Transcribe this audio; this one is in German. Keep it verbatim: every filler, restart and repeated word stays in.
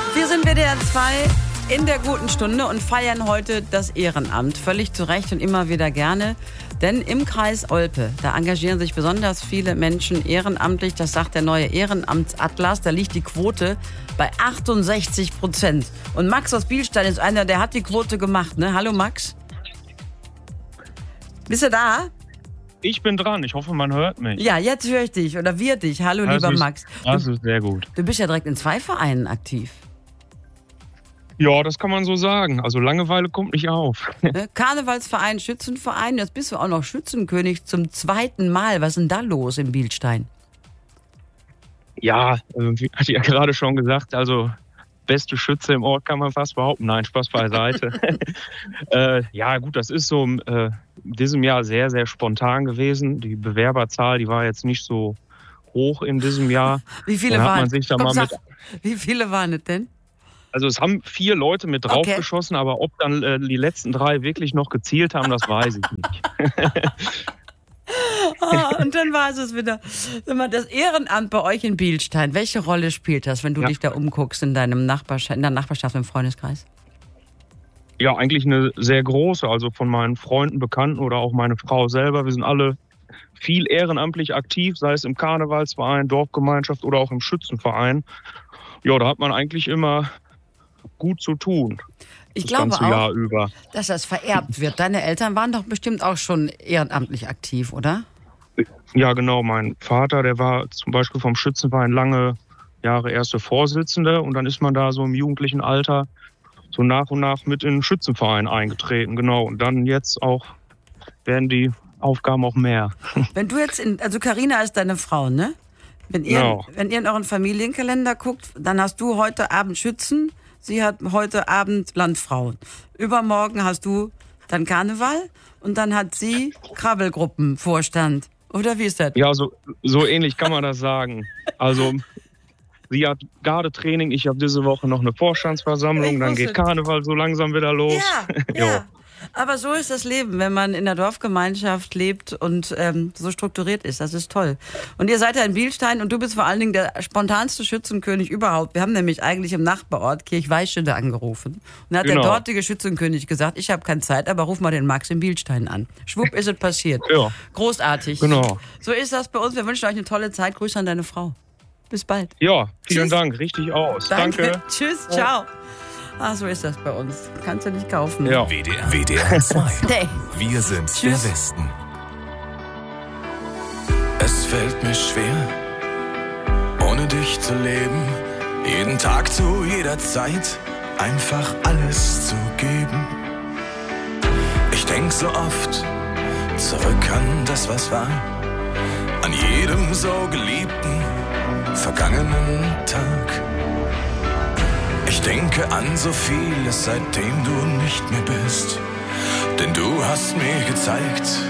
Wir sind W D R zwei in der guten Stunde und feiern heute das Ehrenamt. Völlig zu Recht und immer wieder gerne. Denn im Kreis Olpe, da engagieren sich besonders viele Menschen ehrenamtlich. Das sagt der neue Ehrenamtsatlas. Da liegt die Quote bei achtundsechzig Prozent. Und Max aus Bielstein ist einer, der hat die Quote gemacht. Ne? Hallo Max. Bist du da? Ich bin dran. Ich hoffe, man hört mich. Ja, jetzt höre ich dich oder wir dich. Hallo, das lieber ist, Max. Das du, ist sehr gut. Du bist ja direkt in zwei Vereinen aktiv. Ja, das kann man so sagen. Also Langeweile kommt nicht auf. Karnevalsverein, Schützenverein. Jetzt bist du auch noch Schützenkönig zum zweiten Mal. Was ist denn da los in Bielstein? Ja, wie hatte ich ja gerade schon gesagt, also beste Schütze im Ort kann man fast behaupten. Nein, Spaß beiseite. äh, ja gut, das ist so äh, in diesem Jahr sehr, sehr spontan gewesen. Die Bewerberzahl, die war jetzt nicht so hoch in diesem Jahr. Wie viele waren es? Komm, sag, wie viele waren es denn? Also es haben vier Leute mit draufgeschossen, okay. Aber ob dann äh, die letzten drei wirklich noch gezielt haben, das weiß ich nicht. Oh, und dann war es wieder. Sag mal, das Ehrenamt bei euch in Bielstein, welche Rolle spielt das, wenn du ja. dich da umguckst in deinem Nachbarschaft, in der Nachbarschaft im Freundeskreis? Ja, eigentlich eine sehr große. Also von meinen Freunden, Bekannten oder auch meine Frau selber. Wir sind alle viel ehrenamtlich aktiv, sei es im Karnevalsverein, Dorfgemeinschaft oder auch im Schützenverein. Ja, da hat man eigentlich immer gut zu tun. Ich das glaube ganze auch, Jahr über. Dass das vererbt wird. Deine Eltern waren doch bestimmt auch schon ehrenamtlich aktiv, oder? Ja, genau. Mein Vater, der war zum Beispiel vom Schützenverein lange Jahre erste Vorsitzende und dann ist man da so im jugendlichen Alter so nach und nach mit in den Schützenverein eingetreten. Genau. Und dann jetzt auch werden die Aufgaben auch mehr. Wenn du jetzt in, also Carina ist deine Frau, ne? Wenn ihr, genau. wenn ihr in euren Familienkalender guckt, dann hast du heute Abend Schützen. Sie hat heute Abend Landfrauen. Übermorgen hast du dann Karneval und dann hat sie Krabbelgruppenvorstand. Oder wie ist das? Ja, so, so ähnlich kann man das sagen. Also sie hat Gardetraining, ich habe diese Woche noch eine Vorstandsversammlung, dann geht Karneval so langsam wieder los. Ja, ja. Aber so ist das Leben, wenn man in der Dorfgemeinschaft lebt und ähm, so strukturiert ist. Das ist toll. Und ihr seid ja in Bielstein und du bist vor allen Dingen der spontanste Schützenkönig überhaupt. Wir haben nämlich eigentlich im Nachbarort Kirchweihschede angerufen. Und da hat genau. der dortige Schützenkönig gesagt, ich habe keine Zeit, aber ruf mal den Max in Bielstein an. Schwupp ist es passiert. Ja. Großartig. Genau. So ist das bei uns. Wir wünschen euch eine tolle Zeit. Grüße an deine Frau. Bis bald. Ja, vielen Tschüss. Dank. Richtig aus. Danke. Danke. Tschüss, ciao. Ah, so ist das bei uns. Kannst du nicht kaufen. Ja. W D R, W D R zwei. Nee. Wir sind Tschüss. der Westen. Es fällt mir schwer, ohne dich zu leben. Jeden Tag zu jeder Zeit einfach alles zu geben. Ich denk so oft zurück an das, was war. An jedem so geliebten, vergangenen Tag. Ich denke an so vieles, seitdem du nicht mehr bist. Denn du hast mir gezeigt,